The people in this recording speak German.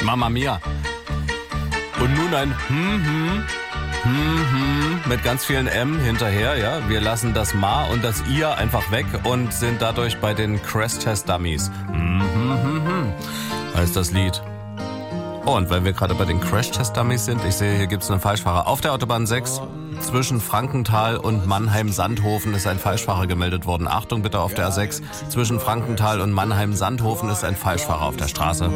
Mamma Mia. Und nun ein mit ganz vielen M hinterher, ja. Wir lassen das Ma und das Ihr einfach weg und sind dadurch bei den Crash Test Dummies. Heißt das Lied. Oh, und weil wir gerade bei den Crash Test Dummies sind, ich sehe, hier gibt's einen Falschfahrer. Auf der Autobahn 6 zwischen Frankenthal und Mannheim-Sandhofen ist ein Falschfahrer gemeldet worden. Achtung bitte auf der A6. Zwischen Frankenthal und Mannheim-Sandhofen ist ein Falschfahrer auf der Straße.